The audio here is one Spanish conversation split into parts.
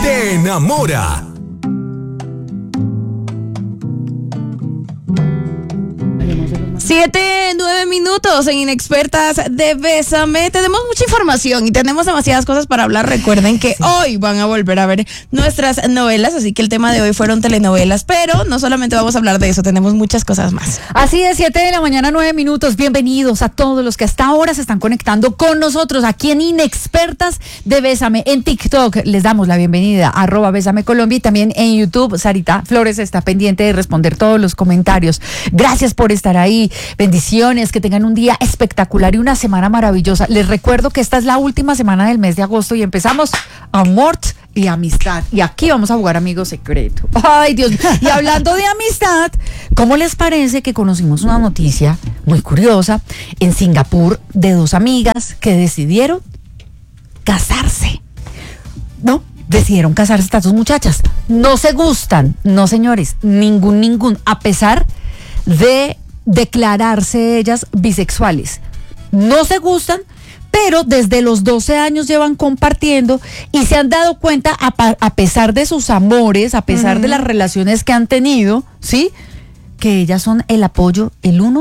te enamora. Siete, 9 minutos en Inexpertas de Bésame. Tenemos mucha información y tenemos demasiadas cosas para hablar. Recuerden que hoy van a volver a ver nuestras novelas, así que el tema de hoy fueron telenovelas, pero no solamente vamos a hablar de eso, tenemos muchas cosas más. Así es, 7 de la mañana, 9 minutos. Bienvenidos a todos los que hasta ahora se están conectando con nosotros aquí en Inexpertas de Bésame. En TikTok les damos la bienvenida, @Bésame Colombia, y también en YouTube. Sarita Flores está pendiente de responder todos los comentarios. Gracias por estar ahí. Bendiciones, que tengan un día espectacular y una semana maravillosa. Les recuerdo que esta es la última semana del mes de agosto y empezamos amor y amistad. Y aquí vamos a jugar amigo secreto. Ay, Dios. Y hablando de amistad, ¿cómo les parece que conocimos una noticia muy curiosa en Singapur de dos amigas que decidieron casarse? ¿No? Decidieron casarse estas dos muchachas. No se gustan, no señores, ningún, a pesar de declararse ellas bisexuales. No se gustan, pero desde los 12 años llevan compartiendo y se han dado cuenta, a pesar de sus amores, a pesar de las relaciones que han tenido, ¿sí? Que ellas son el apoyo,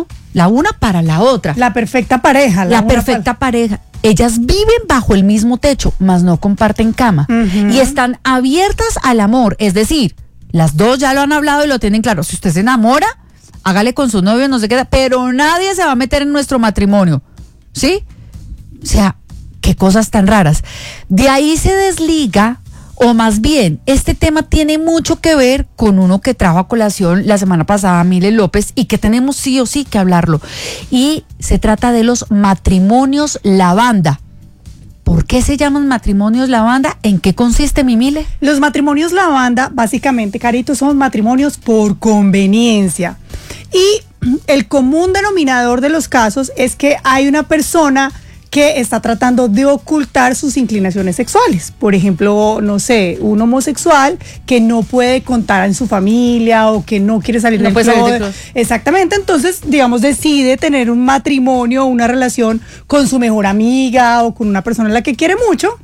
la una para la otra. La perfecta pareja. La perfecta pareja. Ellas viven bajo el mismo techo, mas no comparten cama. Y están abiertas al amor. Es decir, las dos ya lo han hablado y lo tienen claro. Si usted se enamora, hágale con su novio, no se queda, pero nadie se va a meter en nuestro matrimonio, ¿sí? O sea, qué cosas tan raras. De ahí se desliga, o más bien, este tema tiene mucho que ver con uno que trajo a colación la semana pasada Mile López y que tenemos sí o sí que hablarlo. Y se trata de los matrimonios lavanda. ¿Por qué se llaman matrimonios lavanda? ¿En qué consiste, mi Mile? Los matrimonios lavanda, básicamente, Carito, son matrimonios por conveniencia. Y el común denominador de los casos es que hay una persona que está tratando de ocultar sus inclinaciones sexuales. Por ejemplo, no sé, un homosexual que no puede contar en su familia o que no quiere salir del closet. Exactamente, entonces, digamos, decide tener un matrimonio o una relación con su mejor amiga o con una persona a la que quiere mucho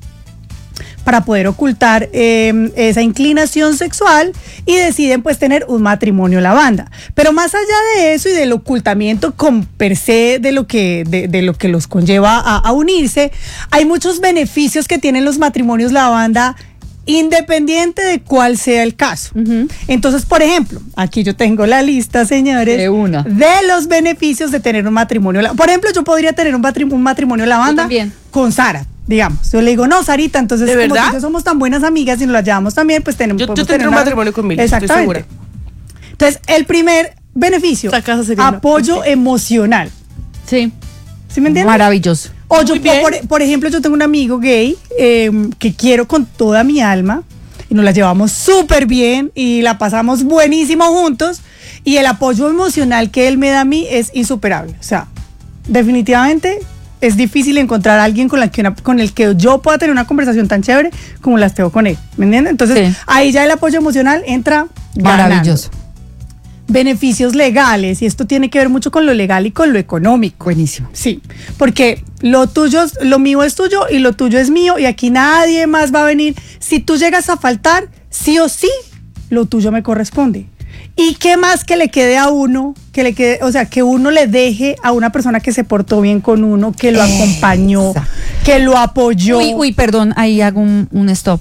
para poder ocultar esa inclinación sexual y deciden pues tener un matrimonio lavanda. Pero más allá de eso y del ocultamiento con per se de lo que los conlleva a unirse, hay muchos beneficios que tienen los matrimonios lavanda independiente de cuál sea el caso. Entonces, por ejemplo, aquí yo tengo la lista, señores, de los beneficios de tener un matrimonio lavanda. Por ejemplo, yo podría tener un matrimonio lavanda con Sara. Digamos, yo le digo, no, Sarita, entonces ¿de verdad? Como somos tan buenas amigas y nos las llevamos también, pues tenemos. Yo tendré un matrimonio con Mili, estoy segura. Entonces, el primer beneficio, apoyo emocional. Sí. ¿Sí me entiendes? Maravilloso. O yo, por ejemplo, yo tengo un amigo gay que quiero con toda mi alma y nos la llevamos súper bien y la pasamos buenísimo juntos y el apoyo emocional que él me da a mí es insuperable. O sea, definitivamente es difícil encontrar a alguien con el que yo pueda tener una conversación tan chévere como las tengo con él, ¿me entiendes? Entonces, ahí ya el apoyo emocional entra maravilloso. Ganando. Beneficios legales, y esto tiene que ver mucho con lo legal y con lo económico. Buenísimo. Sí, porque lo mío es tuyo y lo tuyo es mío, y aquí nadie más va a venir. Si tú llegas a faltar, sí o sí, lo tuyo me corresponde. ¿Y qué más que le quede a uno? O sea, que uno le deje a una persona que se portó bien con uno, que lo acompañó, que lo apoyó. Uy, perdón, ahí hago un stop.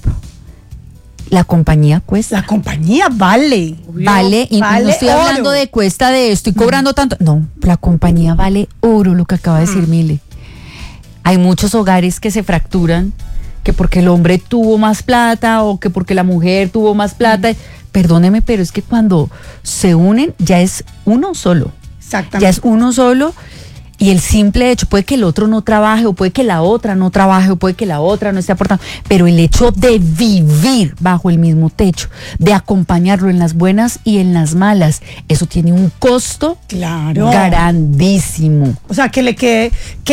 La compañía cuesta. La compañía vale. Vale, y no estoy hablando de cuesta de estoy cobrando tanto. No, la compañía vale oro, lo que acaba de decir Mile. Hay muchos hogares que se fracturan, que porque el hombre tuvo más plata o que porque la mujer tuvo más plata. Perdóneme, pero es que cuando se unen ya es uno solo. Exactamente. Ya es uno solo y el simple hecho, puede que el otro no trabaje o puede que la otra no trabaje o puede que la otra no esté aportando, pero el hecho de vivir bajo el mismo techo, de acompañarlo en las buenas y en las malas, eso tiene un costo grandísimo. O sea, que le quede,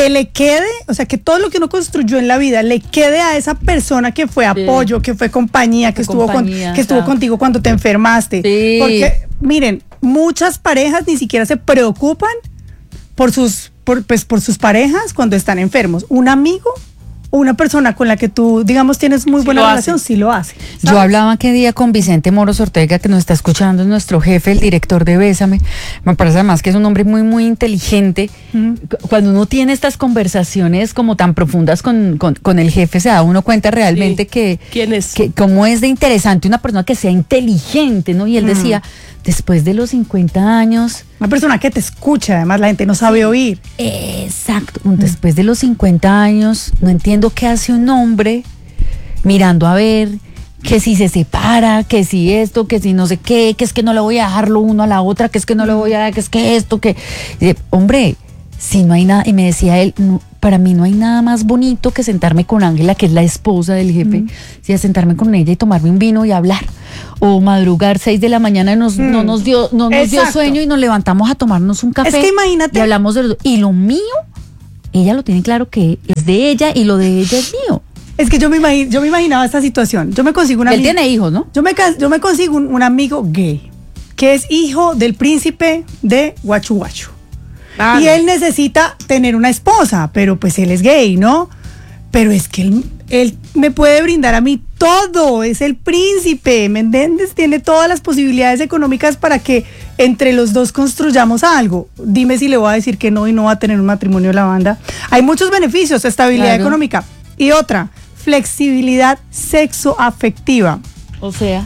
o sea, que todo lo que uno construyó en la vida le quede a esa persona que fue apoyo, que fue compañía, que estuvo contigo cuando te enfermaste. Sí. Porque, miren, muchas parejas ni siquiera se preocupan por sus parejas cuando están enfermos. Un amigo una persona con la que tú, digamos, tienes muy buena relación, sí lo hace. ¿Sabes? Yo hablaba aquel día con Vicente Moros Ortega, que nos está escuchando, es nuestro jefe, el director de Bésame. Me parece además que es un hombre muy, muy inteligente. Cuando uno tiene estas conversaciones como tan profundas con el jefe, se da uno cuenta realmente que... ¿Quién es? Que cómo es de interesante una persona que sea inteligente, ¿no? Y él decía, después de los 50 años... Una persona que te escucha, además la gente no sabe oír. Exacto. Después de los 50 años, no entiendo qué hace un hombre mirando a ver que si se separa, que si esto, que si no sé qué, que es que no le voy a dejar lo uno a la otra, que es que no le voy a dar, que es que esto, que... Hombre, si no hay nada, y me decía él, no, para mí no hay nada más bonito que sentarme con Ángela, que es la esposa del jefe, sentarme con ella y tomarme un vino y hablar, o madrugar 6 de la mañana y no nos dio sueño y nos levantamos a tomarnos un café. Es que imagínate. Y hablamos y lo mío, ella lo tiene claro que es de ella y lo de ella es mío. Es que yo me imaginaba esta situación. Yo me consigo un amigo. Él tiene hijos, ¿no? Yo me consigo un amigo gay, que es hijo del príncipe de Guachu Guachu. Y él necesita tener una esposa, pero pues él es gay, ¿no? Pero es que él me puede brindar a mí todo, es el príncipe, ¿me entiendes? Tiene todas las posibilidades económicas para que entre los dos construyamos algo. Dime si le voy a decir que no y no va a tener un matrimonio la banda. Hay muchos beneficios, estabilidad económica. Y otra, flexibilidad sexoafectiva. O sea...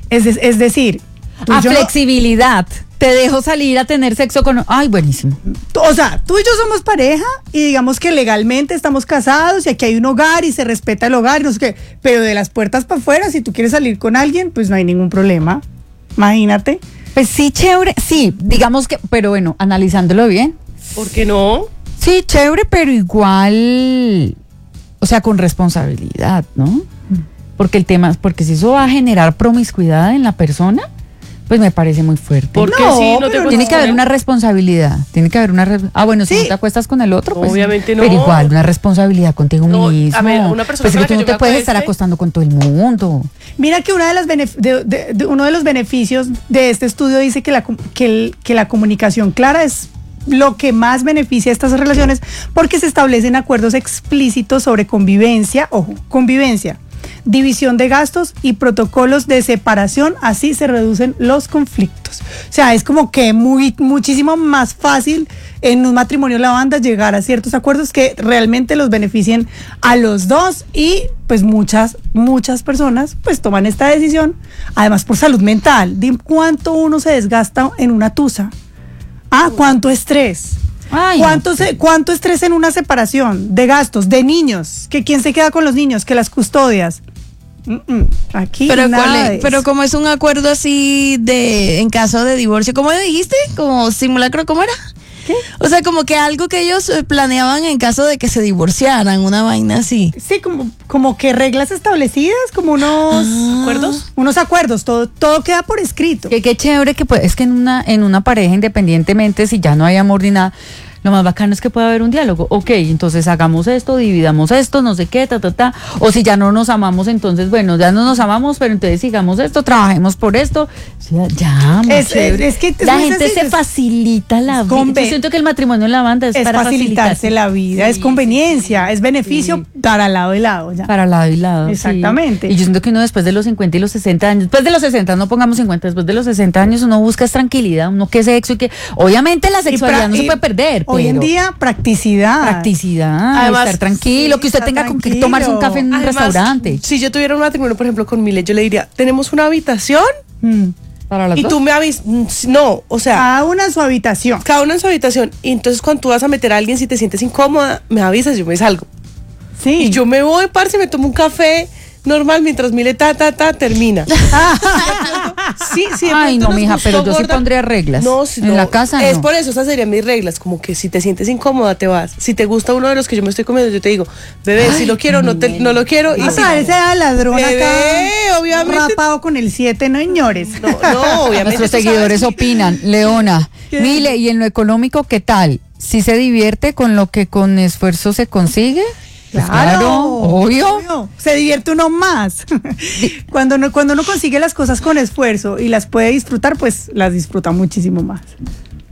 Es decir... flexibilidad. Te dejo salir a tener sexo con... Ay, buenísimo. O sea, tú y yo somos pareja y digamos que legalmente estamos casados y aquí hay un hogar y se respeta el hogar y no sé qué. Pero de las puertas para afuera, si tú quieres salir con alguien, pues no hay ningún problema. Imagínate. Pues sí, chévere. Sí, digamos que... Pero bueno, analizándolo bien. ¿Por qué no? Sí, chévere, pero igual... O sea, con responsabilidad, ¿no? Porque si eso va a generar promiscuidad en la persona... Pues me parece muy fuerte. Porque tiene que haber una responsabilidad. Tiene que haber una si no te acuestas con el otro, pues obviamente no. Pero igual, una responsabilidad contigo mismo. A ver, una persona pues es que tú no te puedes estar acostando con todo el mundo. Mira que uno de los beneficios de este estudio dice que la comunicación clara es lo que más beneficia a estas relaciones porque se establecen acuerdos explícitos sobre convivencia, división de gastos y protocolos de separación, así se reducen los conflictos. O sea, es como que muchísimo más fácil en un matrimonio la banda llegar a ciertos acuerdos que realmente los beneficien a los dos y pues muchas personas pues toman esta decisión, además por salud mental. Dime cuánto uno se desgasta en una tusa. ¿Cuánto estrés? Ay, ¿Cuánto estrés en una separación? De gastos, de niños, que quién se queda con los niños, que las custodias. Aquí pero como es un acuerdo así en caso de divorcio, ¿cómo dijiste? ¿Como simulacro? ¿Cómo era? ¿Qué? O sea, como que algo que ellos planeaban en caso de que se divorciaran, una vaina así. Sí, como que reglas establecidas, como unos acuerdos, todo queda por escrito. Qué chévere que es que en una pareja, independientemente si ya no hay amor ni nada, lo más bacano es que pueda haber un diálogo. Ok, entonces hagamos esto, dividamos esto, no sé qué, o si ya no nos amamos, entonces bueno, ya no nos amamos, pero entonces sigamos esto, trabajemos por esto. Es que la gente se facilita la vida. Yo siento que el matrimonio en la banda es para facilitarse la vida, es conveniencia, es beneficio para lado y lado. Ya. Para lado y lado. Exactamente. Sí. Y yo siento que uno después de los 50 y los 60 años, después de los 60, no pongamos 50, después de los 60 años uno busca tranquilidad, uno que sexo y que obviamente la sexualidad no se puede perder. Hoy en día, practicidad, además, estar tranquilo, que usted tenga con que tomarse un café en un restaurante. Si yo tuviera un matrimonio, por ejemplo, con Mile, yo le diría, ¿tenemos una habitación? ¿Para las y dos? tú me avisas, no, o sea... Cada una en su habitación. Cada una en su habitación. Y entonces cuando tú vas a meter a alguien, si te sientes incómoda, me avisas, yo me salgo. Sí. Y yo me voy, parce, me tomo un café normal mientras Mile termina. Sí, ay, no, mija, pero yo sí pondría reglas. En la casa no. Es por eso, esas serían mis reglas. Como que si te sientes incómoda, te vas. Si te gusta uno de los que yo me estoy comiendo, yo te digo, bebé, si lo quiero, no lo quiero. Y ese ladrón bebé, acá, obviamente. Rapado con el 7, no señores. No, obviamente. Nuestros seguidores opinan. Leona, Mile, ¿y en lo económico qué tal? ¿Sí se divierte con lo que con esfuerzo se consigue? Claro, obvio. Se divierte uno más. Cuando uno consigue las cosas con esfuerzo y las puede disfrutar, pues las disfruta muchísimo más.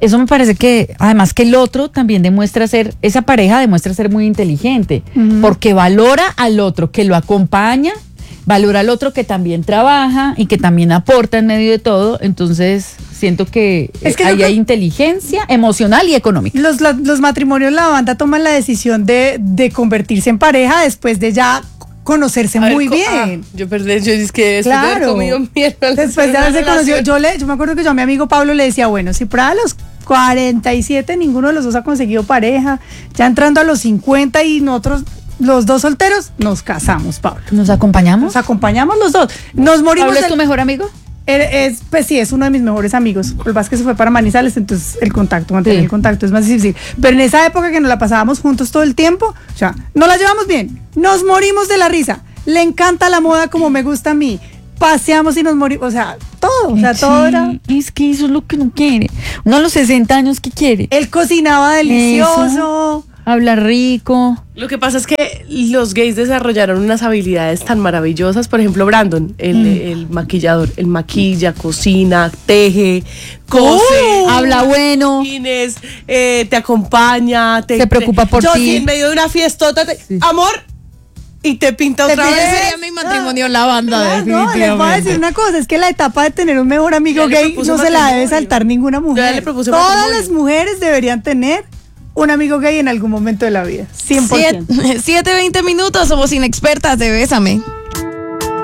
Eso me parece que, además que el otro también esa pareja demuestra ser muy inteligente, porque valora al otro que lo acompaña, valora al otro que también trabaja y que también aporta en medio de todo. Entonces siento que, ahí hay inteligencia emocional y económica. Los matrimonios, la banda toman la decisión de convertirse en pareja después de ya conocerse muy bien. Yo es que después de haber comido mierda. Después de haberse conocido, yo me acuerdo que yo a mi amigo Pablo le decía, bueno, si para los 47 ninguno de los dos ha conseguido pareja, ya entrando a los 50 y nosotros los dos solteros, nos casamos, Pablo. ¿Nos acompañamos? Nos acompañamos los dos. Nos morimos. ¿Pablo es tu mejor amigo? Pues sí, es uno de mis mejores amigos. El Vázquez se fue para Manizales, entonces mantener el contacto es más difícil. Pero en esa época que nos la pasábamos juntos todo el tiempo, o sea, nos la llevamos bien, nos morimos de la risa, le encanta la moda como me gusta a mí, paseamos y nos morimos, o sea, todo, todo era... Es que eso es lo que uno quiere. Uno a los 60 años, ¿qué quiere? Él cocinaba delicioso. Eso. Habla rico. Lo que pasa es que los gays desarrollaron unas habilidades tan maravillosas. Por ejemplo, Brandon, el maquillador, él maquilla, cocina, teje, cose, habla bueno, Inés, te acompaña, se preocupa por yo, ti. Sí, en medio de una fiestota, amor, y te pinta otra vez. Sería mi matrimonio la banda, definitivamente. No, les voy a decir una cosa, es que la etapa de tener un mejor amigo gay no se la debe saltar ninguna mujer. Todas las mujeres deberían tener un amigo gay en algún momento de la vida. 100%. 7:20 minutos, somos inexpertas de Bésame.